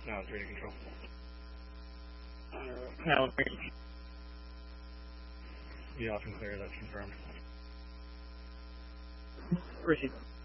Now it's ready to control. Now, Be off and clear, that's confirmed. proceed.